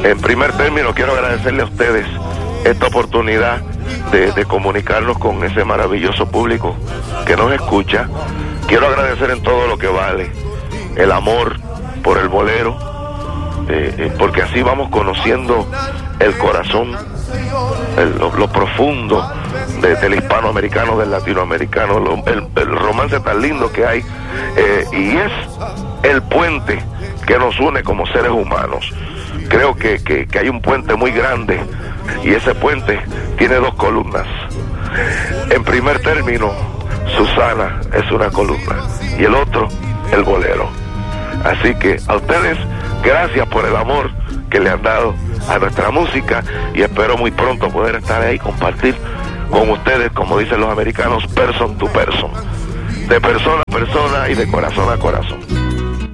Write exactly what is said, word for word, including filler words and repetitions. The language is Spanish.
En primer término, quiero agradecerle a ustedes esta oportunidad de, de comunicarnos con ese maravilloso público que nos escucha. Quiero agradecer en todo lo que vale el amor por el bolero, eh, eh, porque así vamos conociendo el corazón, el, lo, lo profundo de, del hispanoamericano, del latinoamericano, lo, el, el romance tan lindo que hay, eh, y es el puente que nos une como seres humanos. Creo que, que, que hay un puente muy grande, y ese puente tiene dos columnas. En primer término, Susana es una columna, y el otro, el bolero. Así que a ustedes, gracias por el amor que le han dado a nuestra música, y espero muy pronto poder estar ahí y compartir con ustedes, como dicen los americanos, person to person, de persona a persona y de corazón a corazón.